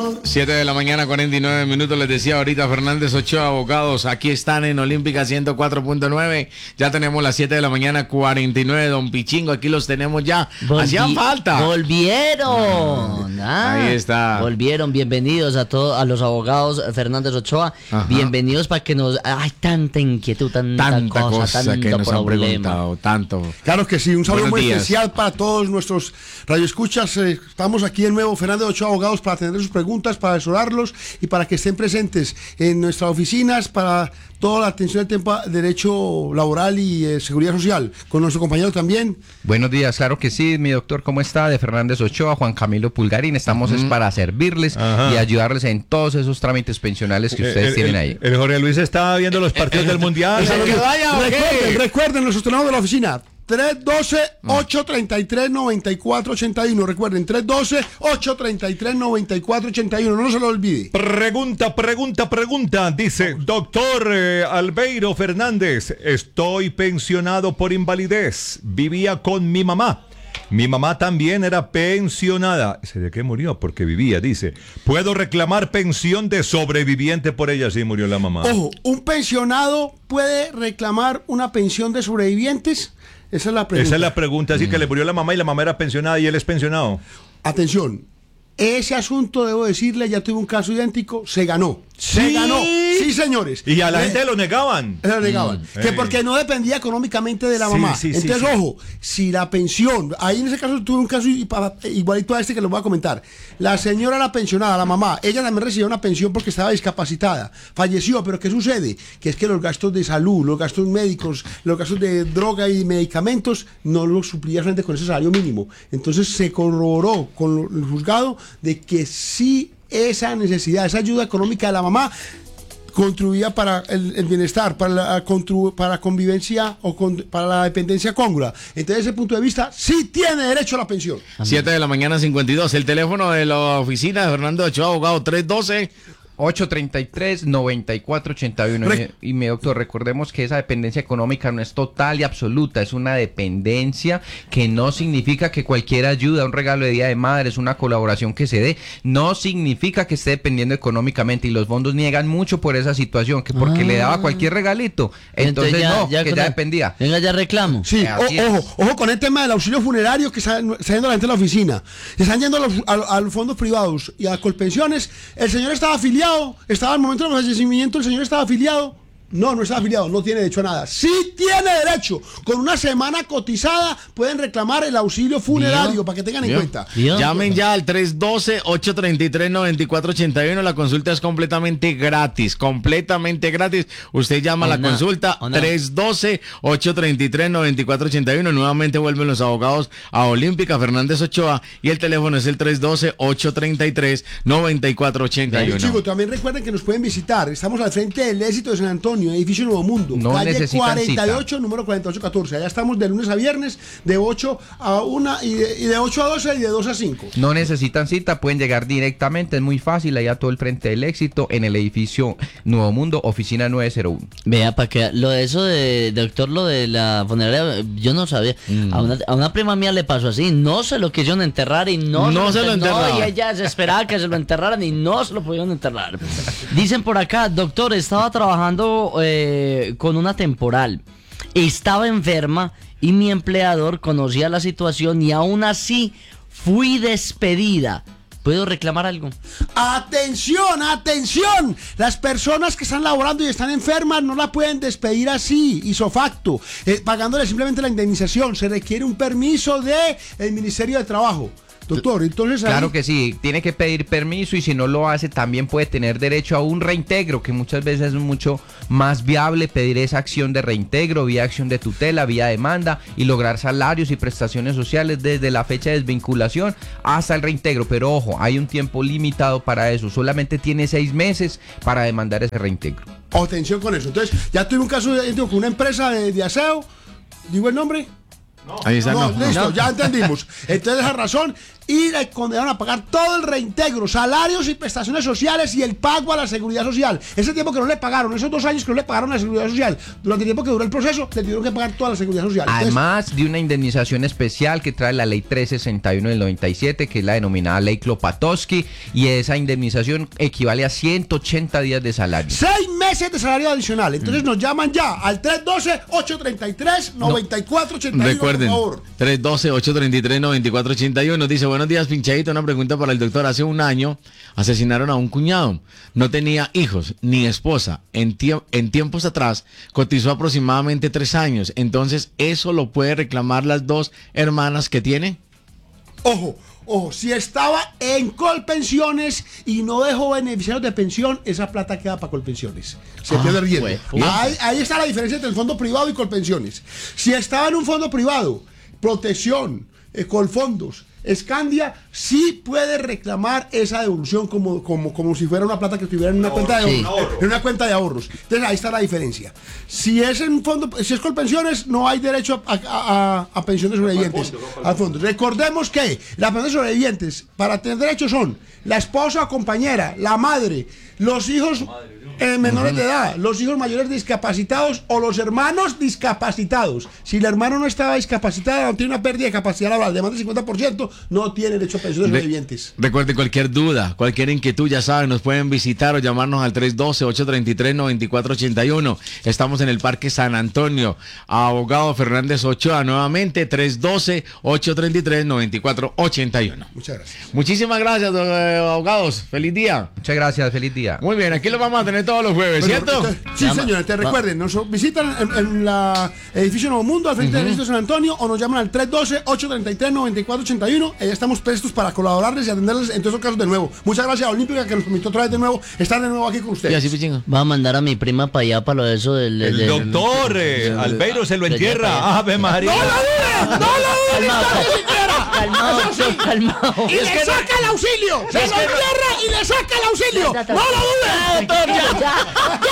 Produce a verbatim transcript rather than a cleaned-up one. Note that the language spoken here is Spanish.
señor. siete de la mañana, cuarenta y nueve minutos. Les decía ahorita Fernández Ochoa, abogados. Aquí están en Olímpica ciento cuatro punto nueve. Ya tenemos las siete de la mañana, cuarenta y nueve. Don Pichingo, aquí los tenemos ya. Volvi- Hacían falta. Volvieron. Ah, Ahí está. Volvieron. Bienvenidos a todos, a los abogados Fernández Ochoa. Ajá. Bienvenidos para que nos. Hay tanta inquietud, tanta, Tanta cosa, cosa, tanto que nos han problema. preguntado. Tanto. Claro que sí, un saludo Buenos muy días. especial para todos nuestros radioescuchas. Eh, estamos aquí de nuevo, Fernández Ochoa, abogados, para atender sus preguntas, para asesorarlos y para que estén presentes en nuestras oficinas para toda la atención del tema de derecho laboral y eh, seguridad social. Con nuestro compañero también. Buenos días, claro que sí, mi doctor, ¿cómo está? De Fernández Ochoa, Juan Camilo Pulgarín. Estamos es para servirles Ajá. y ayudarles en todos esos trámites pensionales que ustedes el, tienen el, ahí. El Jorge Luis está viendo los partidos del Mundial. ¿El que vaya o qué? Recuerden, recuerden, nuestros teléfonos de la oficina. tres uno dos, ocho tres tres, nueve cuatro ocho uno. Recuerden, tres uno dos, ocho tres tres, nueve cuatro ocho uno. No se lo olvide. Pregunta, pregunta, pregunta. Dice, doctor eh, Albeiro Fernández, estoy pensionado por invalidez. Vivía con mi mamá. Mi mamá también era pensionada. ¿De qué murió? Porque vivía, dice. ¿Puedo reclamar pensión de sobreviviente por ella? Sí, murió la mamá. Ojo, ¿un pensionado puede reclamar una pensión de sobrevivientes? Esa es la pregunta. Esa es la pregunta. Así que le murió la mamá y la mamá era pensionada y él es pensionado. Atención, ese asunto, debo decirle, ya tuve un caso idéntico, se ganó. Se ¿Sí? ganó. Sí, señores. Y a la Eh, gente lo negaban. lo negaban. Mm, que eh. porque no dependía económicamente de la Sí, mamá. sí, sí, Entonces, sí. ojo, si la pensión, ahí en ese caso tuve un caso i- pa- igualito a este que les voy a comentar. La señora era pensionada, la mamá, ella también recibía una pensión porque estaba discapacitada. Falleció, pero ¿qué sucede? Que es que los gastos de salud, los gastos médicos, los gastos de droga y medicamentos no los suplía frente con ese salario mínimo. Entonces se corroboró con el juzgado de que sí esa necesidad, esa ayuda económica de la mamá contribuía para el, el bienestar, para la contru- para convivencia o con, para la dependencia cóngrua. Entonces, desde ese punto de vista, sí tiene derecho a la pensión. siete de la mañana, cincuenta y dos. El teléfono de la oficina de Fernando Ochoa, abogado, tres uno dos. ocho tres tres, nueve cuatro ocho uno. Re- Y, mi doctor, recordemos que esa dependencia económica no es total y absoluta, es una dependencia que no significa que cualquier ayuda, un regalo de Día de Madres, una colaboración que se dé, no significa que esté dependiendo económicamente, y los fondos niegan mucho por esa situación, que porque Ah. le daba cualquier regalito, entonces, no, que con ya el- dependía. Venga, ya reclamo. Sí, Así o- es. ojo, ojo con el tema del auxilio funerario que está, está yendo la gente a la oficina. Se están yendo a los, a- a los fondos privados y a Colpensiones. El señor estaba afiliado, estaba al momento del fallecimiento, el señor estaba afiliado. No, no está afiliado, no tiene derecho a nada. Sí tiene derecho. Con una semana cotizada pueden reclamar el auxilio funerario, ¿Vio? para que tengan en ¿Vio? cuenta. ¿Vio? Llamen ya al tres uno dos, ocho tres tres, nueve cuatro ocho uno. La consulta es completamente gratis, completamente gratis. Usted llama a la Ona, consulta ona. tres uno dos, ocho tres tres, nueve cuatro ocho uno. Nuevamente vuelven los abogados a Olímpica, Fernández Ochoa, y el teléfono es el tres uno dos, ocho tres tres, nueve cuatro ocho Y, uno. chicos, también recuerden que nos pueden visitar. Estamos al frente del Éxito de San Antonio, edificio Nuevo Mundo, No calle necesitan cuarenta y ocho, cita. número cuarenta y ocho catorce. Allá estamos de lunes a viernes, de ocho a una y de, y de ocho a doce y de dos a cinco. No necesitan cita, pueden llegar directamente, es muy fácil, allá todo el frente del Éxito, en el edificio Nuevo Mundo, oficina nueve cero uno. Vea, para que lo de eso de doctor, lo de la funeraria, yo no sabía. A, una, a una prima mía le pasó así, no se lo quisieron enterrar y no, No se lo enter- no, enterraba. y ella se esperaba que se lo enterraran y no se lo pudieron enterrar. Dicen por acá, doctor, estaba trabajando eh, con una temporal, estaba enferma y mi empleador conocía la situación y aún así fui despedida. ¿Puedo reclamar algo? Atención, atención. Las personas que están laborando y están enfermas no la pueden despedir así, ipso facto, eh, pagándole simplemente la indemnización. Se requiere un permiso del Ministerio de Trabajo. Doctor, entonces ahí- Claro que sí, tiene que pedir permiso y si no lo hace también puede tener derecho a un reintegro, que muchas veces es mucho más viable pedir esa acción de reintegro, vía acción de tutela, vía demanda y lograr salarios y prestaciones sociales desde la fecha de desvinculación hasta el reintegro. Pero ojo, hay un tiempo limitado para eso, solamente tiene seis meses para demandar ese reintegro. Atención con eso. Entonces, ya tuve un caso de- con una empresa de, de aseo. ¿Digo el nombre? Ahí está, No, no. listo, no. ya entendimos. Entonces, esa razón, y le condenaron a pagar todo el reintegro, salarios y prestaciones sociales y el pago a la seguridad social. Ese tiempo que no le pagaron, esos dos años que no le pagaron a la seguridad social, durante el tiempo que duró el proceso, le tuvieron que pagar toda la seguridad social. Entonces, Además de una indemnización especial que trae la ley trescientos sesenta y uno del noventa y siete, que es la denominada ley Klopatowski, y esa indemnización equivale a ciento ochenta días de salario. seis meses de salario adicional. Entonces nos llaman ya al tres uno dos, ocho tres tres, nueve cuatro ocho uno, Recuerden, por favor. tres uno dos, ocho tres tres, nueve cuatro ocho uno. Dice, buenos días, pinchadito. Una pregunta para el doctor. Hace un año asesinaron a un cuñado. No tenía hijos ni esposa. En, tie- en tiempos atrás cotizó aproximadamente tres años. Entonces, ¿eso lo puede reclamar las dos hermanas que tiene? Ojo, ojo, si estaba en Colpensiones y no dejó beneficiarios de pensión, esa plata queda para Colpensiones. Se Ah, pierde riendo. güey. Ahí, ahí está la diferencia entre el fondo privado y Colpensiones. Si estaba en un fondo privado, protección, eh, Colfondos, Escandia, sí puede reclamar esa devolución como, como, como si fuera una plata que estuviera en una cuenta de Sí. ahorros. En una cuenta de ahorros. Entonces ahí está la diferencia. Si es en fondo, si es Colpensiones, no hay derecho a, a, a, a pensión de sobrevivientes. Al fondo. Recordemos que las pensiones de sobrevivientes para tener derecho son la esposa o compañera, la madre, los hijos eh, menores de edad, los hijos mayores discapacitados o los hermanos discapacitados. Si el hermano no estaba discapacitado, no tiene una pérdida de capacidad laboral de más del cincuenta por ciento, no tiene derecho a pensión de Re- sobrevivientes. Recuerde, cualquier duda, cualquier inquietud, ya saben, nos pueden visitar o llamarnos al tres uno dos, ocho tres tres, nueve cuatro ocho uno. Estamos en el Parque San Antonio. Abogado Fernández Ochoa, nuevamente, tres uno dos, ocho tres tres, nueve cuatro ocho uno. Muchas gracias. Muchísimas gracias, do- eh, abogados. Feliz día. Muchas gracias, feliz día. Muy bien, aquí lo vamos a tener todos los jueves, Bueno, ¿cierto? entonces, sí, Llama- señores, te va- recuerden, nos visitan en, en la edificio Nuevo Mundo, al frente del edificio San Antonio, o nos llaman al tres uno dos, ocho tres tres, nueve cuatro ocho uno. Ahí estamos prestos para colaborarles y atenderles en todos los casos de nuevo. Muchas gracias a Olímpica que nos permitió otra vez de nuevo estar de nuevo aquí con Y ustedes. así, pichingo. Va a mandar a mi prima para allá, para lo de eso del... El del- doctor eh, Albeiro se lo de- entierra. Ave María. ¡No lo dudes! ¡No lo dudes! ¡No ni siquiera! Calmado, Eso sí. calmado. ¡Y le saca el auxilio! ¡Se lo entierra y le saca el auxilio! ¡No lo dudes! Ya, ya.